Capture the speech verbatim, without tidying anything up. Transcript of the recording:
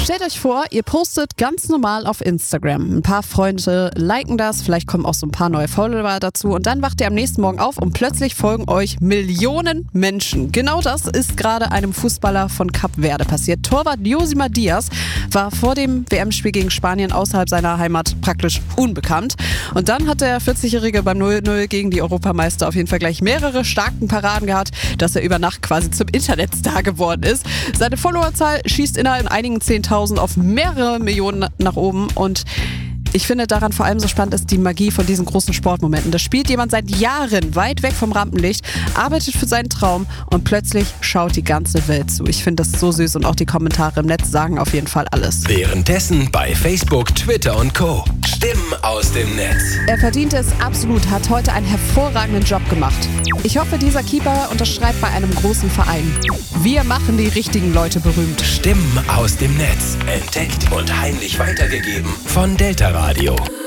Stellt euch vor, ihr postet ganz normal auf Instagram. Ein paar Freunde liken das, vielleicht kommen auch so ein paar neue Follower dazu und dann wacht ihr am nächsten Morgen auf und plötzlich folgen euch Millionen Menschen. Genau das ist gerade einem Fußballer von Kap Verde passiert. Torwart Josimar Diaz war vor dem W M-Spiel gegen Spanien außerhalb seiner Heimat praktisch unbekannt. Und dann hat der vierzigjährige beim null null gegen die Europameister auf jeden Fall gleich mehrere starken Paraden gehabt, dass er über Nacht quasi zum Internetstar geworden ist. Seine Followerzahl schießt innerhalb einigen zehntausend auf mehrere Millionen nach oben und ich finde daran vor allem so spannend ist die Magie von diesen großen Sportmomenten. Da spielt jemand seit Jahren weit weg vom Rampenlicht, arbeitet für seinen Traum und plötzlich schaut die ganze Welt zu. Ich finde das so süß und auch die Kommentare im Netz sagen auf jeden Fall alles. Währenddessen bei Facebook, Twitter und Co. Stimmen aus dem Netz. Er verdient es absolut, hat heute einen hervorragenden Job gemacht. Ich hoffe, dieser Keeper unterschreibt bei einem großen Verein. Wir machen die richtigen Leute berühmt. Stimmen aus dem Netz. Entdeckt und heimlich weitergegeben von Delta Radio.